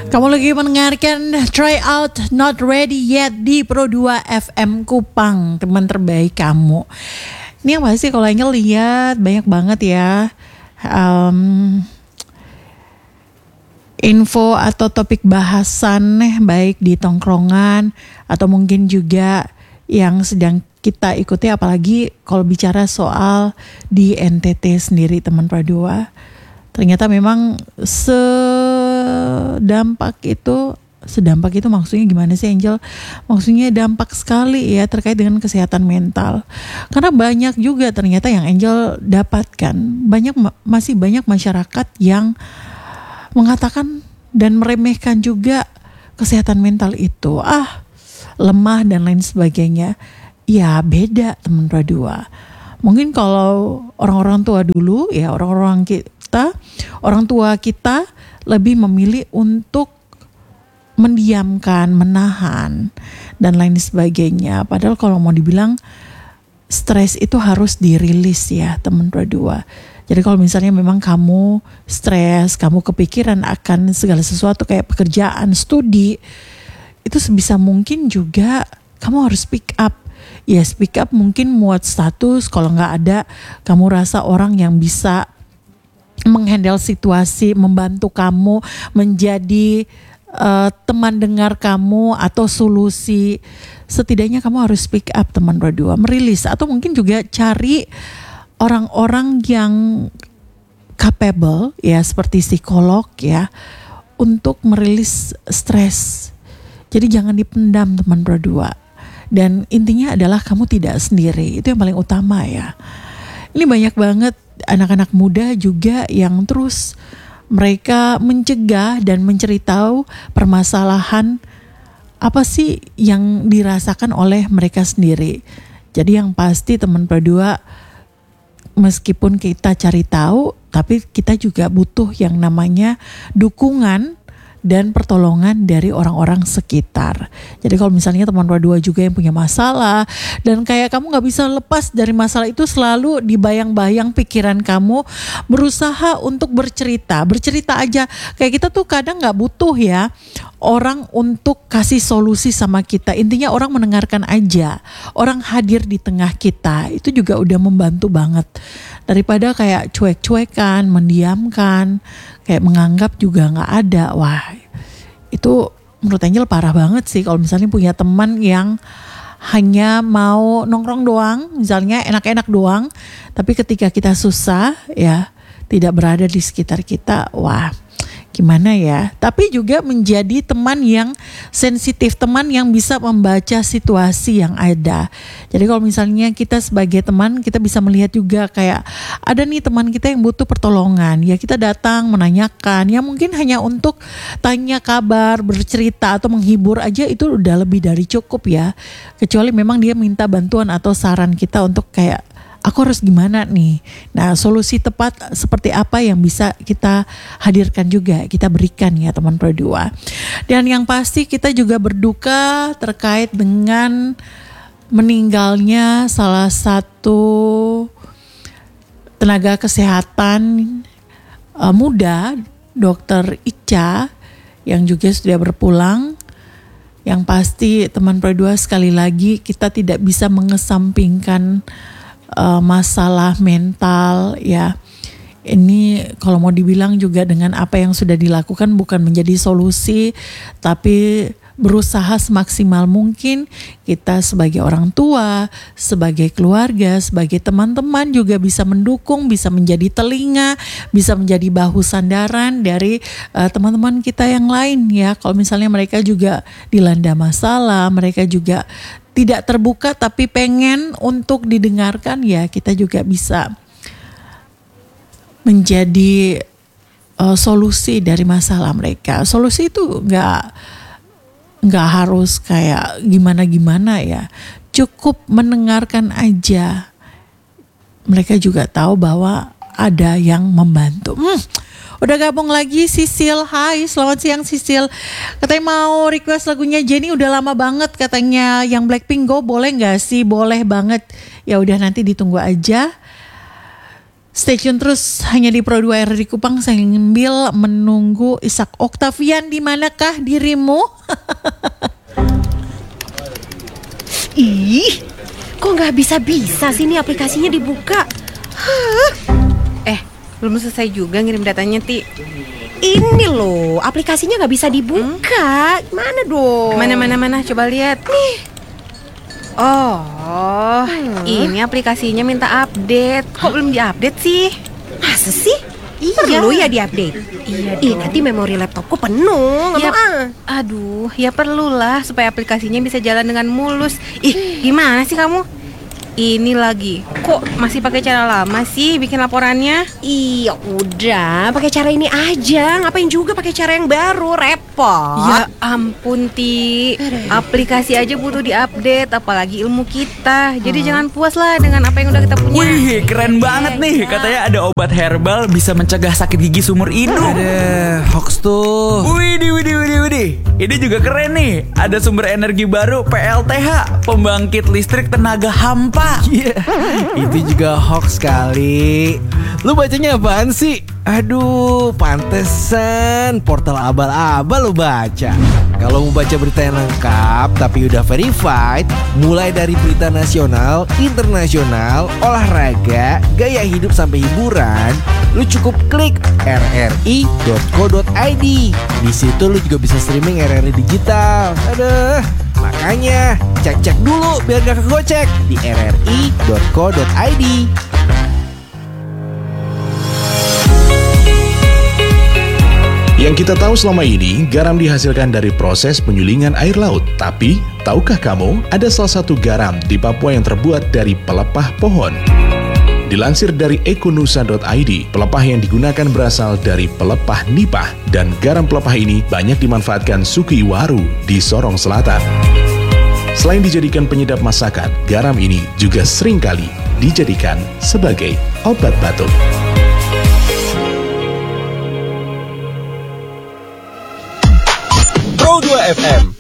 Kamu lagi mendengarkan Try Out Not Ready Yet di Pro 2 FM Kupang, teman terbaik kamu. Ini yang pasti kalau Angel lihat banyak banget ya info atau topik bahasan baik di tongkrongan atau mungkin juga yang sedang kita ikuti, apalagi kalau bicara soal di NTT sendiri teman Pro 2. Ternyata memang sedampak itu maksudnya gimana sih Angel? Maksudnya dampak sekali ya terkait dengan kesehatan mental. Karena banyak juga ternyata yang Angel dapatkan, masih banyak masyarakat yang mengatakan dan meremehkan juga kesehatan mental itu. Lemah dan lain sebagainya. Ya beda teman Radua. Mungkin kalau orang-orang tua dulu ya, orang tua kita lebih memilih untuk mendiamkan, menahan dan lain sebagainya. Padahal kalau mau dibilang stres itu harus dirilis ya teman Radua. Jadi kalau misalnya memang kamu stres, kamu kepikiran akan segala sesuatu kayak pekerjaan, studi, itu sebisa mungkin juga kamu harus speak up. Ya speak up mungkin muat status, kalau nggak ada kamu rasa orang yang bisa menghandle situasi, membantu kamu menjadi teman dengar kamu atau solusi. Setidaknya kamu harus speak up teman berdua, merilis atau mungkin juga cari orang-orang yang capable ya seperti psikolog ya untuk merilis stres. Jadi jangan dipendam teman berdua. Dan intinya adalah kamu tidak sendiri. Itu yang paling utama ya. Ini banyak banget anak-anak muda juga yang terus mereka mencegah dan menceritakan permasalahan apa sih yang dirasakan oleh mereka sendiri. Jadi yang pasti teman berdua, meskipun kita cari tahu, tapi kita juga butuh yang namanya dukungan dan pertolongan dari orang-orang sekitar. Jadi kalau misalnya teman berdua juga yang punya masalah dan kayak kamu gak bisa lepas dari masalah itu, selalu dibayang-bayang pikiran kamu, berusaha untuk bercerita aja. Kayak kita tuh kadang gak butuh ya orang untuk kasih solusi sama kita. Intinya orang mendengarkan aja, orang hadir di tengah kita, itu juga udah membantu banget. Daripada kayak cuek-cuekan, mendiamkan, kayak menganggap juga gak ada. Wah, itu menurut Angel parah banget sih kalau misalnya punya teman yang hanya mau nongkrong doang, misalnya enak-enak doang, tapi ketika kita susah ya tidak berada di sekitar kita. Wah, gimana ya? Tapi juga menjadi teman yang sensitif, teman yang bisa membaca situasi yang ada. Jadi kalau misalnya kita sebagai teman, kita bisa melihat juga kayak ada nih teman kita yang butuh pertolongan, ya kita datang menanyakan, ya mungkin hanya untuk tanya kabar, bercerita atau menghibur aja itu udah lebih dari cukup ya. Kecuali memang dia minta bantuan atau saran kita untuk kayak aku harus gimana nih. Nah, solusi tepat seperti apa yang bisa kita hadirkan juga, kita berikan ya teman berdua. Dan yang pasti kita juga berduka terkait dengan meninggalnya salah satu tenaga kesehatan muda, Dr. Ica, yang juga sudah berpulang. Yang pasti teman berdua, sekali lagi kita tidak bisa mengesampingkan masalah mental ya. Ini kalau mau dibilang juga dengan apa yang sudah dilakukan bukan menjadi solusi, tapi berusaha semaksimal mungkin kita sebagai orang tua, sebagai keluarga, sebagai teman-teman juga bisa mendukung, bisa menjadi telinga, bisa menjadi bahu sandaran dari teman-teman kita yang lain ya. Kalau misalnya mereka juga dilanda masalah, mereka juga tidak terbuka tapi pengen untuk didengarkan, ya kita juga bisa menjadi solusi dari masalah mereka. Solusi itu nggak harus kayak gimana-gimana ya. Cukup mendengarkan aja. Mereka juga tahu bahwa ada yang membantu. Udah gabung lagi Sisil. Hai, selamat siang Sisil. Katanya mau request lagunya Jennie, udah lama banget katanya. Yang Blackpink Go boleh gak sih? Boleh banget. Ya udah nanti ditunggu aja. Stay tune terus hanya di Pro 2 RRI Kupang sambil menunggu Ishak Oktavian. Di manakah dirimu? Ih, kok nggak bisa-bisa sih ini aplikasinya dibuka? Belum selesai juga ngirim datanya, Ti. Ini loh, aplikasinya nggak bisa dibuka. Mana dong? Mana, coba lihat. Nih. Oh, ini aplikasinya minta update. Kok belum diupdate sih? Masa sih? Iya. Perlu ya diupdate? Iya Ih, dong. nanti memori laptopku penuh. Nggak Ya, mau. aduh, ya perlulah supaya aplikasinya bisa jalan dengan mulus. Ih, gimana sih kamu? Ini lagi, kok masih pakai cara lama sih bikin laporannya? Iya, udah pakai cara ini aja. Ngapain juga pakai cara yang baru? Repot. Ya ampun, Ti. Aplikasi aja butuh diupdate, apalagi ilmu kita. Jadi jangan puas lah dengan apa yang udah kita punya. Wih, keren banget nih. Katanya ada obat herbal bisa mencegah sakit gigi seumur hidup. Ada hoax tuh. Widih. Ini juga keren nih. Ada sumber energi baru PLTH, pembangkit listrik tenaga hampa. Iya, itu juga hoax kali. Lu bacanya apaan sih? Aduh, pantesan portal abal-abal lu baca. Kalau mau baca berita yang lengkap tapi udah verified, mulai dari berita nasional, internasional, olahraga, gaya hidup sampai hiburan, lu cukup klik rri.co.id. Di situ lu juga bisa streaming RRI digital. Aduh, makanya cek dulu biar gak kegocek di rri.co.id. Yang kita tahu selama ini, garam dihasilkan dari proses penyulingan air laut. Tapi, tahukah kamu, ada salah satu garam di Papua yang terbuat dari pelepah pohon? Dilansir dari ekonusa.id, pelepah yang digunakan berasal dari pelepah nipah. Dan garam pelepah ini banyak dimanfaatkan suku Iwaru di Sorong Selatan. Selain dijadikan penyedap masakan, garam ini juga seringkali dijadikan sebagai obat batuk. Pro 2 FM